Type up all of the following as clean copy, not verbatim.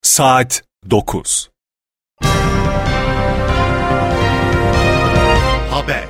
Saat 9. Haber.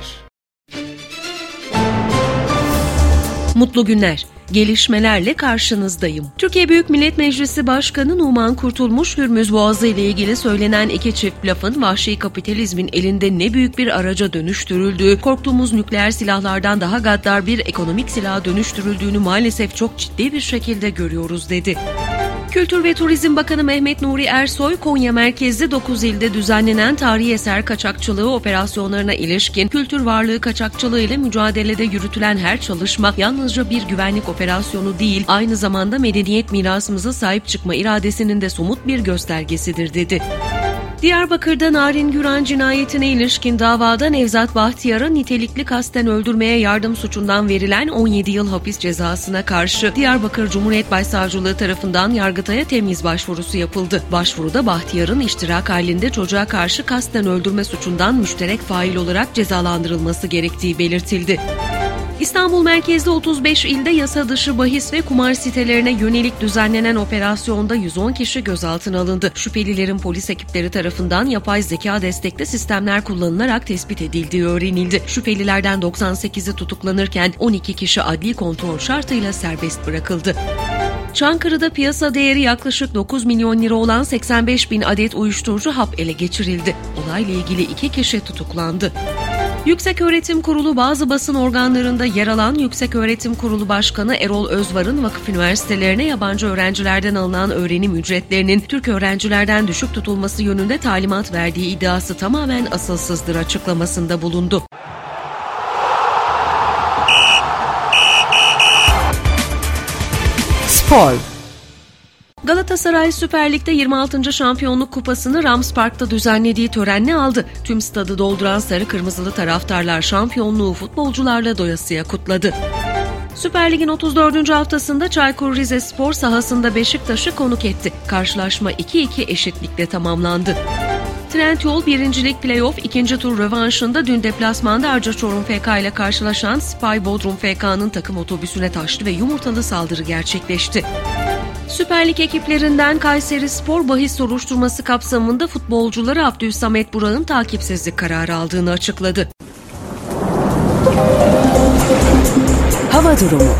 Mutlu günler. Gelişmelerle karşınızdayım. Türkiye Büyük Millet Meclisi Başkanı Numan Kurtulmuş, Hürmüz Boğazı ile ilgili söylenen iki çift lafın vahşi kapitalizmin elinde ne büyük bir araca dönüştürüldüğü, korktuğumuz nükleer silahlardan daha gaddar bir ekonomik silaha dönüştürüldüğünü maalesef çok ciddi bir şekilde görüyoruz dedi. Kültür ve Turizm Bakanı Mehmet Nuri Ersoy, Konya merkezli 9 ilde düzenlenen tarihi eser kaçakçılığı operasyonlarına ilişkin kültür varlığı kaçakçılığı ile mücadelede yürütülen her çalışma yalnızca bir güvenlik operasyonu değil, aynı zamanda medeniyet mirasımıza sahip çıkma iradesinin de somut bir göstergesidir dedi. Diyarbakır'da Narin Güran cinayetine ilişkin davada Nevzat Bahtiyar'a nitelikli kasten öldürmeye yardım suçundan verilen 17 yıl hapis cezasına karşı Diyarbakır Cumhuriyet Başsavcılığı tarafından Yargıtay'a temyiz başvurusu yapıldı. Başvuruda Bahtiyar'ın iştirak halinde çocuğa karşı kasten öldürme suçundan müşterek fail olarak cezalandırılması gerektiği belirtildi. İstanbul merkezli 35 ilde yasa dışı bahis ve kumar sitelerine yönelik düzenlenen operasyonda 110 kişi gözaltına alındı. Şüphelilerin polis ekipleri tarafından yapay zeka destekli sistemler kullanılarak tespit edildiği öğrenildi. Şüphelilerden 98'i tutuklanırken 12 kişi adli kontrol şartıyla serbest bırakıldı. Çankırı'da piyasa değeri yaklaşık 9 milyon lira olan 85 bin adet uyuşturucu hap ele geçirildi. Olayla ilgili 2 kişi tutuklandı. Yükseköğretim Kurulu bazı basın organlarında yer alan Yükseköğretim Kurulu Başkanı Erol Özvar'ın vakıf üniversitelerine yabancı öğrencilerden alınan öğrenim ücretlerinin Türk öğrencilerden düşük tutulması yönünde talimat verdiği iddiası tamamen asılsızdır açıklamasında bulundu. Spor. Galatasaray Süper Lig'de 26. Şampiyonluk Kupası'nı Rams Park'ta düzenlediği törenle aldı. Tüm stadı dolduran sarı kırmızılı taraftarlar şampiyonluğu futbolcularla doyasıya kutladı. Süper Lig'in 34. haftasında Çaykur Rizespor sahasında Beşiktaş'ı konuk etti. Karşılaşma 2-2 eşitlikle tamamlandı. Trendyol 1. Lig Playoff 2. tur rövanşında dün deplasmanda Arca Çorum FK ile karşılaşan Spy Bodrum FK'nın takım otobüsüne taştı ve yumurtalı saldırı gerçekleşti. Süper Lig ekiplerinden Kayserispor bahis soruşturması kapsamında futbolcuları Abdülsamet Burak'ın takipsizlik kararı aldığını açıkladı. Hava durumu.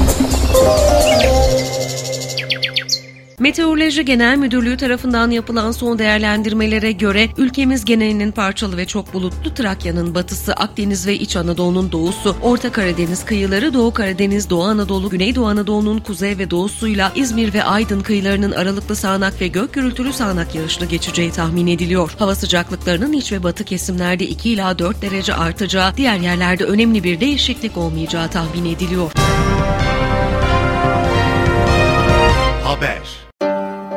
Meteoroloji Genel Müdürlüğü tarafından yapılan son değerlendirmelere göre ülkemiz genelinin parçalı ve çok bulutlu, Trakya'nın batısı, Akdeniz ve İç Anadolu'nun doğusu, Orta Karadeniz kıyıları, Doğu Karadeniz, Doğu Anadolu, Güneydoğu Anadolu'nun kuzey ve doğusuyla İzmir ve Aydın kıyılarının aralıklı sağanak ve gök gürültülü sağanak yağışlı geçeceği tahmin ediliyor. Hava sıcaklıklarının iç ve batı kesimlerde 2 ila 4 derece artacağı, diğer yerlerde önemli bir değişiklik olmayacağı tahmin ediliyor. Haber.